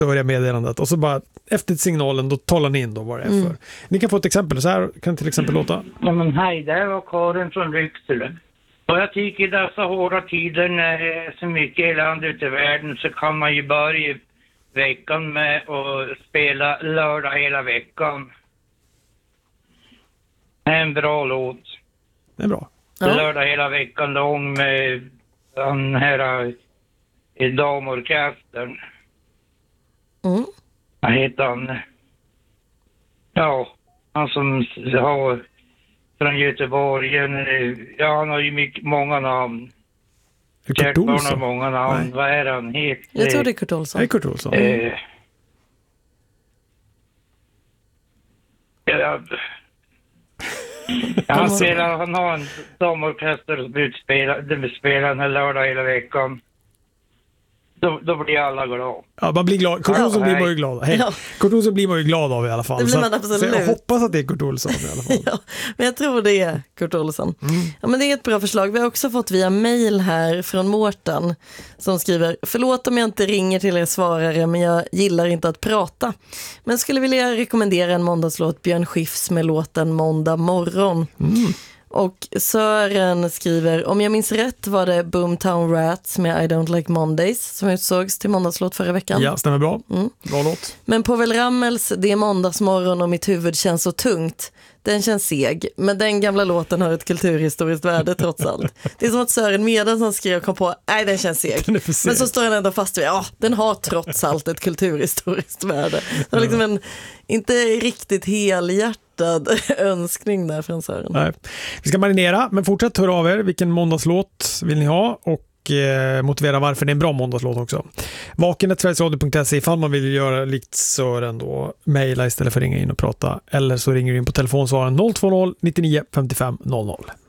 börjar meddelandet och så bara efter signalen då talar ni in då vad det är för. Ni kan få ett exempel, så här kan till exempel låta. Ja, men hej, det var Karin från Lycksele. Och jag tycker i dessa hårda tider när det är så mycket elände ute i världen så kan man ju börja veckan med att spela lördag hela veckan. En bra låt. Det är bra. Ja. Lördag hela veckan lång med den här damorkestern. Vad heter han? Ja, han som har från Göteborg. Ja, han har ju många namn. Kurt Olsson har många namn. Nej. Vad är han heter? Jag tror det är Kurt Olsson. Det är Kurt Olsson. Han har en damorkester som spelar den här lördag hela veckan. Då blir alla glada. Ja, man blir glad. Kurt Olsson blir man ju glad. Hej. Ja. Kurt Olsson blir man ju glad av i alla fall. Det blir man absolut. Så jag hoppas att det är Kurt Olsson i alla fall. Ja, men jag tror det är Kurt Olsson. Ja, men det är ett bra förslag. Vi har också fått via mail här från Mårten som skriver: förlåt om jag inte ringer till er svarare, men jag gillar inte att prata. Men skulle vilja rekommendera en måndagslåt, Björn Skifs med låten Måndag morgon. Och Sören skriver: om jag minns rätt var det Boomtown Rats med I Don't Like Mondays som utsågs till måndagslåt förra veckan. Ja, stämmer bra. Bra låt. Men Povel Ramels Det är måndagsmorgon och mitt huvud känns så tungt, den känns seg, men den gamla låten har ett kulturhistoriskt värde trots allt. Det är som att Sören medan han skrev kom på, nej den känns seg. Men så står han ändå fast vid, ja den har trots allt ett kulturhistoriskt värde. Det var liksom en inte riktigt helhjärtad önskning där från Sören. Nej. Vi ska marinera, men fortsätt höra av er. Vilken måndagslåt vill ni ha? Och motivera varför det är en bra måndagslåt också. vaken@sverigesradio.se ifall man vill göra likt Sören då, mejla istället för att ringa in och prata, eller så ringer du in på telefonsvaren 020 99 55 00.